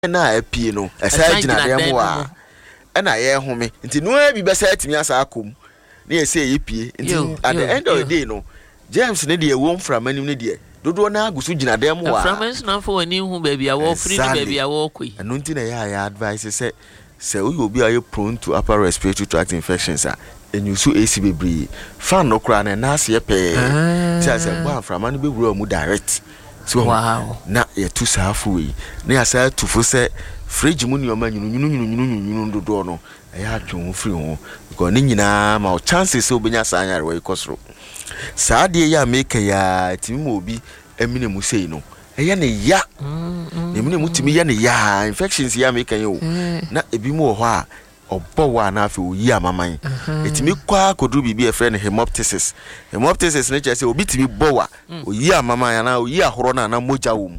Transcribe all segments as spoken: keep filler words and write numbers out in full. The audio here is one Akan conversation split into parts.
na apie no esa gina dem wa e na ye home nti no e bi be sa atimi asa akom na ye say yepie nti at the end of the day no James ne de wom from anim ne de dodo na agusu gina dem wa from ens na for ani hu ba bia wo free ba bia wo koi eno nti na ya ya advice say say we obi are prone to upper respiratory tract infections ah enyusu A C bebre fan no kra na na ase pe say say bo from anu be wura mu direct. So wow. Na ye tu safu yi. Na ya sa tufo se fridge mu ni o ma nyunu nyunu nyunu nyunu dodo no. E ya atwon free ho. Because ni nyina ma o chances obenya sa anyare we ikosoro. Sa de ya make ya timi mo obi emine mu sei no. E ya ne ya. Emine mu timi ya ne ya infections ya make yo. Na ebi mu ho a obo wa na afi oyi amaman. Etimi kwa kodru bibi e friend hemoptysis. Hemoptysis ne che se obi timi bowa oyi amaman ya na oyi ahoro na na moja wo mu.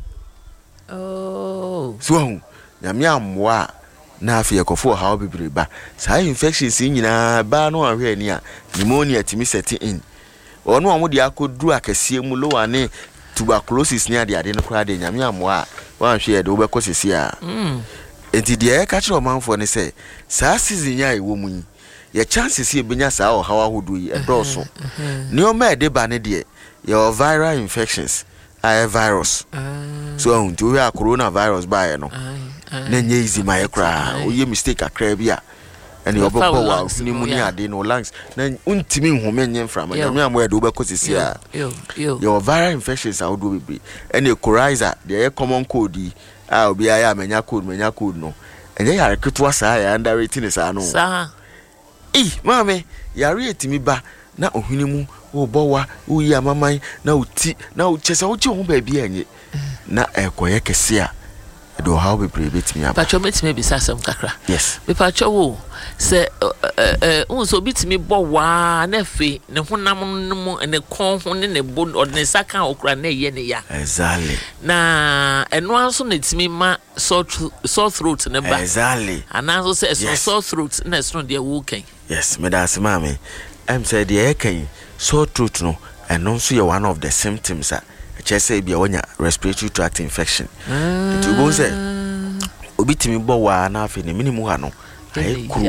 Oh. So nyame amwa na afi ekofo ha obibire ba. Sa infections nyina ba no ahwe ani a pneumonia timi set in. Ono amu de akodru akese mu lo ane tuberculosis ni ade ade no kra de nyame amwa wa hwe e de wo bekosisi a. Mm. Enti de catch your man for ne say sa season ya ewo mu ye chances ye benya sa o hawa hodo yi edoso ne o ma de ba ne de your viral infections are virus so unti we coronavirus ba ye no na nye easy my kra o ye mistake akra bia ene obebo wa ni mu ni ade no lungs na untimi nhome nye mfra ma nyame amwe de obekosisi a your viral infections are do be ene coryza de common cold ah obi aya amenya code menya code no enye yare ketua saa ya underrate ne saa no saa eh mame yare etimi ba na ohuni mu wo bowa wo yi amaman na uti na uchese wo chi ho ba bia enye na ekoye kese a do how be pray betimi aba pacho betimi bi sasem kakra yes be pacho wo se eh unso bitimi bowa na fe ne honam no ne kon ho ne ne bo ne saka okura na ye ne ya exactly na eno anso na timi ma sore throat ne ba exactly anaso se sore throat na so de wo kan yes me da asema me em say de kan sore throat no eno nso ye one of the symptoms a chese bia wonya respiratory tract infection it go say obi timi bowa na afi ne minimu ha no ai kuru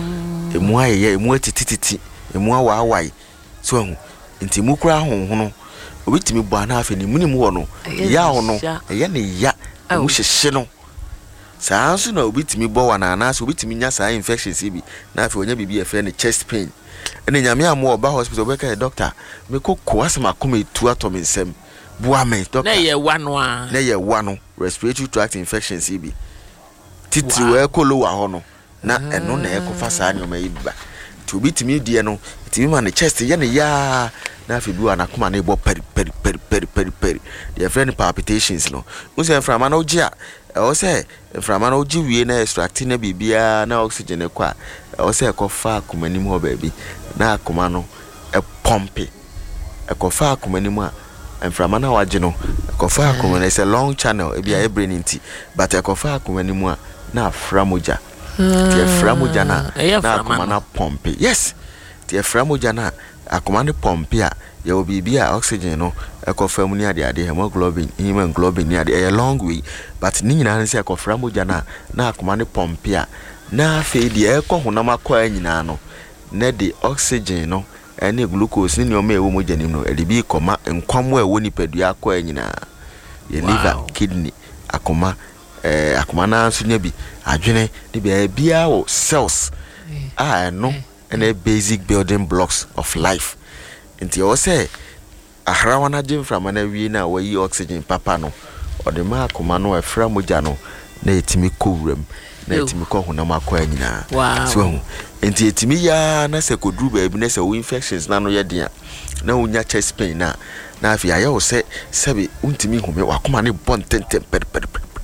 emu aye emu atitititi emu awa awai so hu nti mu kura honhono obi timi bo na afi ne minimu ho no ya ho no eye ne ya emu hyehye no saa nso na obi timi bowa na na so obi timi nya saa infections bi na afi onya bibi e fe ne chest pain ene nyame amo oba hospital be ka doctor me kokko asema koma etu ato me nsem bua me doctor na ye wano a na ye wano respiratory tract infections bi titi we kolo wa ho no na eno na ekofa saa nyoma yiba ti obi timi die no timi ma ne chest ye ne ya na afi bua na koma na ebo peri peri peri peri peri peri the friend palpitations no unse frama na ogia o se frama na ogi wie na extract na bibia na oxygen kwa o se ekofa akomanim ho baabi na akoma no e pompe ekofa akomanim a frama na waje no ekofa akoma is a long channel e bia e brain nti but ekofa akomanim a na aframoja ti aframoja na na akoma na pompe yes ti aframoja na akoma ne pompe a ye obibi a oxygen no ekofa mu ni ade ade hemoglobin hemoglobin ni ade a long way but ni nyina nse ekofra moja na na akoma ne pompe a na fe di ekohonam akwa nyina no na de oxygen no ene glucose ni o ma ewo moja nim no ede bi koma nkwam a ewo nipadua akwa nyina ye liver kidney akoma eh akoma na nso nya bi adwene de bia bia wo cells ah no ene basic building blocks of life nti o say ahrawa na jim from na wi na wayi oxygen papa no o de ma akoma no afra moja no na etimi kowuram na etimi ko honam akwa nyina so nti etimi ya na se kodru ba bi na se wo infections na no ye dia na unya chest pain na na afia ya o se sebe untimi home wakoma ne bon tentem per per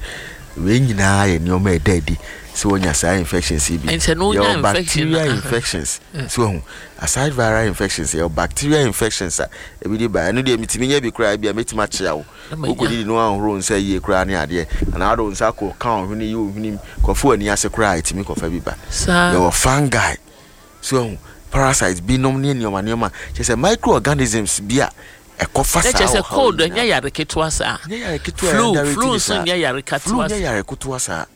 we nyina ye ni o ma edadi so onya sa infections bi your bacteria infections so aside viral infections your bacteria infections e bi di ba no de mitimi nya bi kra bi metima chia wo okodi no anhoro nsa yi kra ne ade na ado nsa ko kan huni yi ohuni kofu ani ase kra itimi kofa bi ba your fungi so parasites bi nom ne nioma nioma say microorganisms bi a ekofa sa just a cold nya yare ketua sa nya yare ketua flu flu so nya yare ketua nya yare ketua sa